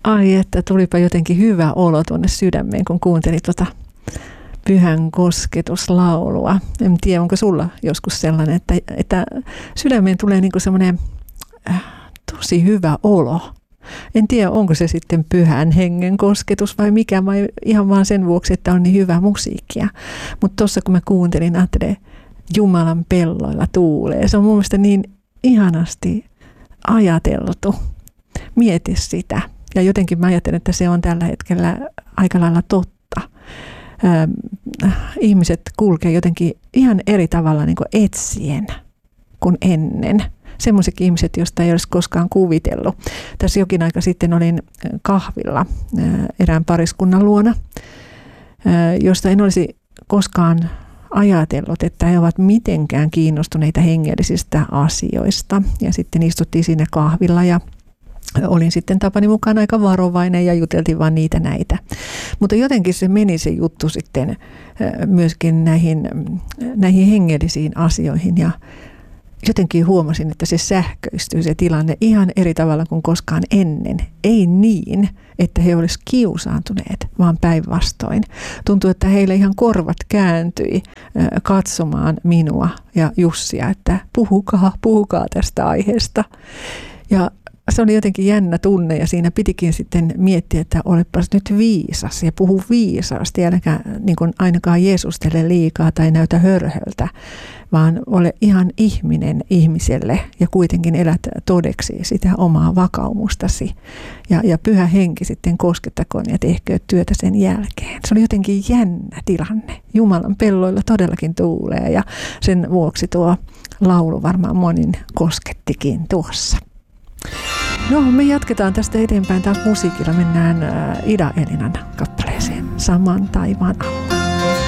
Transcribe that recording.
Ai että tulipa jotenkin hyvä olo tuonne sydämeen, kun kuuntelin tuota Pyhän kosketuslaulua. En tiedä, onko sulla joskus sellainen, että sydämeen tulee niinku semmoinen tosi hyvä olo. En tiedä, onko se sitten Pyhän Hengen kosketus vai mikä, vai ihan vaan sen vuoksi, että on niin hyvää musiikkia. Mutta tuossa kun mä kuuntelin, ajattelin, Jumalan pelloilla tuulee. Se on mun mielestä niin ihanasti ajateltu. Mieti sitä. Ja jotenkin mä ajattelen, että se on tällä hetkellä aika lailla totta. Ihmiset kulkee jotenkin ihan eri tavalla niin kuin etsien kuin ennen. Semmoiset ihmiset, joista ei olisi koskaan kuvitellut. Tässä jokin aika sitten olin kahvilla erään pariskunnan luona, josta en olisi koskaan ajatellut, että he ovat mitenkään kiinnostuneita hengellisistä asioista. Ja sitten istuttiin siinä kahvilla ja olin sitten tapani mukaan aika varovainen ja juteltiin vaan niitä näitä. Mutta jotenkin se meni se juttu sitten myöskin näihin hengellisiin asioihin ja jotenkin huomasin, että se sähköistyy se tilanne ihan eri tavalla kuin koskaan ennen. Ei niin, että he olisivat kiusaantuneet, vaan päinvastoin. Tuntuu, että heille ihan korvat kääntyi katsomaan minua ja Jussia, että puhukaa tästä aiheesta. Ja se oli jotenkin jännä tunne ja siinä pitikin sitten miettiä, että olepas nyt viisas ja puhu viisaasti, äläkä niin kuin ainakaan Jeesustele liikaa tai näytä hörhöltä, vaan ole ihan ihminen ihmiselle ja kuitenkin elät todeksi sitä omaa vakaumustasi. Ja Pyhä Henki sitten koskettakoon ja tehköön työtä sen jälkeen. Se oli jotenkin jännä tilanne. Jumalan pelloilla todellakin tuulee ja sen vuoksi tuo laulu varmaan monin koskettikin tuossa. No, me jatketaan tästä eteenpäin taas musiikilla. Mennään Ida Elinan kappaleeseen Saman taivaan alla.